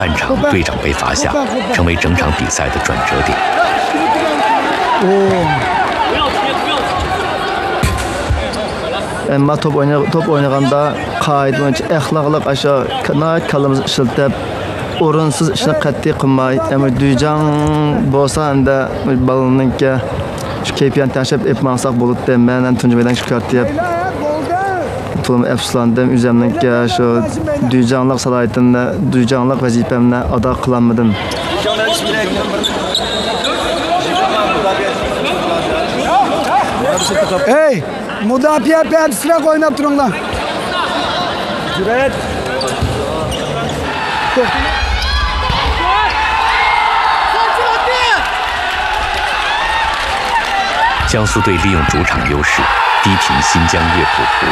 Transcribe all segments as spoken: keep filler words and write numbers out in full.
半场队长被罚下，成为整场比赛的转折点。 Ama top oyna top oynaganda qoida axloqliq aşağı kanat kalımızı işletib o'rinsiz ishni qat'iy qilmay, ama duyjan bo'lsa anda balonninki shu kayfiyatni tashlab etmasak bo'ladi. Men ham tunjidan chiqartib to'm afsuslandim. O'zimninki shu duyjanlik salohiyatini, duyjanlik vazifamni ado qilolmadim. Hey, müdafiə pərdisine oynab durunlar. Cüret. 江苏队利用主场优势，逼平新疆乐谱湖。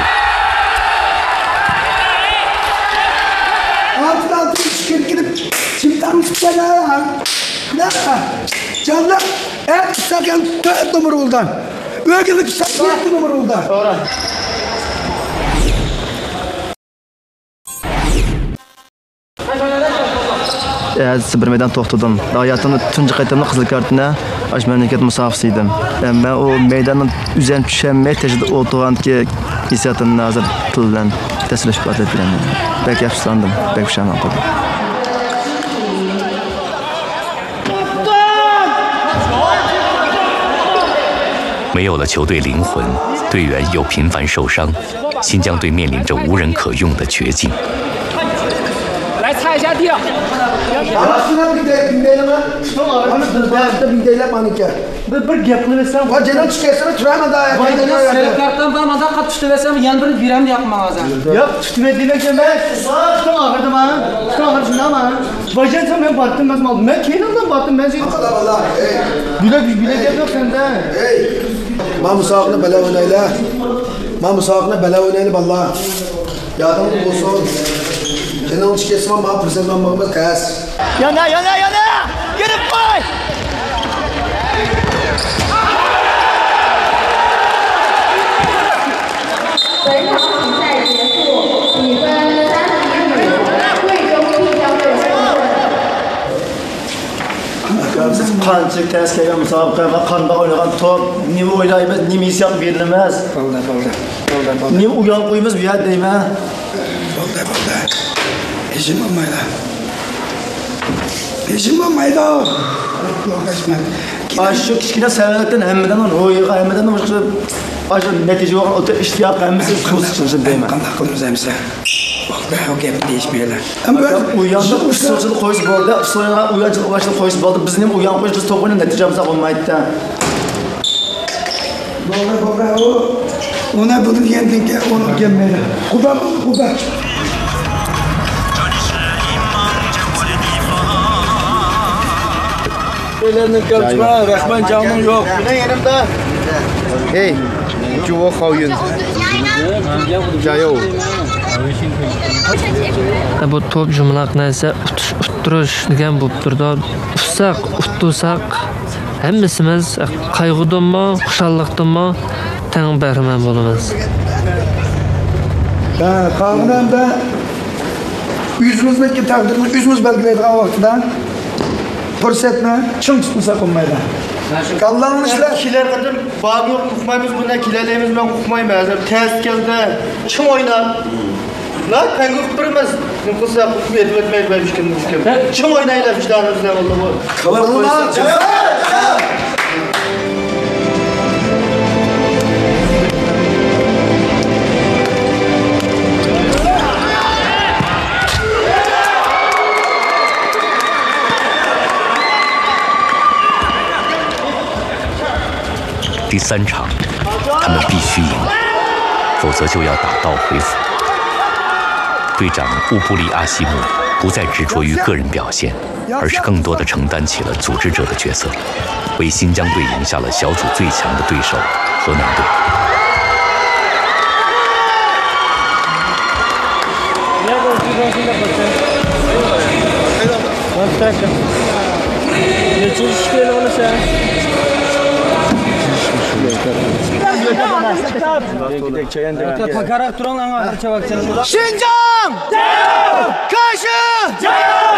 Altıdan çıkıp gidip çimden çıkana ne? Canlar hep sakın dört numara oldan. Ögülük sakın yedi numara oldan. Doğru. Bir meydan to'xtadim. Hayatımda tunji qaytamda qizil kartini aş memleket musafisi edim. Ben o meydanın üzerine düşenmeye tecrübe o'tirganki hissiyatımni hozir til bilan tasvirlashib beraman. Pek afsuslandim, pek pushaymon qildim. 没有了球队灵魂，队员又频繁受伤，新疆队面临着无人可用的绝境。 来擦一下地。 Arasına bir de bindeyle mi? Arasına bir bindeyle manike. Bir bir gapni versem. Va canım çıkarsana turama da. Sarı kartdan bana da qat tutib versem, yan bir biram yoqman hozir. Yo'q, tutma demakman. Tutib og'irdim ha. Tutib og'ir shundaman. Vajan men batdim, men oldim. Men keyindan batdim, men seni. Allah Allah. Bilek bilek gap yo'q senda. Hey. Ma musaqni bala oynayla. Ma musaqni bala oynayla vallahi. Yadım olsun. Canım çıkarsana ma prezident Muhammed Qas. Yana yana yana. Girib qo'y. Qancha tez kelgan musobaqada qanday o'ynagan top, nima o'ylaymiz, nima hissiyot berilmas. Bo'ldi, bo'ldi. Bo'ldi, bo'ldi. Nima uyon qo'ymiz bu yerda deyman. Bo'ldi, bo'ldi. İşim olmaydı. İşim olmaydı. Aşşu kichkina savollardan hammadan ro'yiga, hammadan boshqa aşşu natija yo'q, o'ta ishtiyoq hammasi ko'z chiqsin deyman. Qanday qilamiz hamsa? Bo'ldi, o gapni deyishmaylar. Ama uyanni usulchilik qo'yish bo'ldi, usulga uyanchilik boshliq qo'yish bo'ldi. Bizni ham uyan qo'yish, biz to'p o'ynab natijamiz bo'lmaydi-da. Bo'ldi, bo'ldi. O ona bunu diyendinki onu gelmedi. Kuba, kuba. Ellerini kapçma, Rahman canım yok. Ne yanımda? Hey, cuva xoyun. Jayo. Bu top jumlaq narsa uttirish degan bo'lib turdi. Utsaq, uttusak hammasimiz qayg'udanmi, xushalliqdanmi tang bahramand bo'lamiz. Ben kaldım ben yüzümüzdeki takdirini yüzümüz belgileydiğin vaktidan fırsatını çın tutmasa konmaydı. Kallanın işler. Kiler kadar bağlı yok, kukmayımız bunda kilerlerimiz ben kukmayım. Ters geldi, çım oynar. Lan ben kukmayımız. Kısa kukmayı etmeyi ben bir şey çım oynayla vicdanımızdan oldu bu. Kalan koysa. 第三场，他们必须赢，否则就要打道回府。队长乌布里阿西姆不再执着于个人表现，而是更多的承担起了组织者的角色，为新疆队赢下了小组最强的对手河南队。 Pakarak duran lan çabuk. Şincan! Kaşı!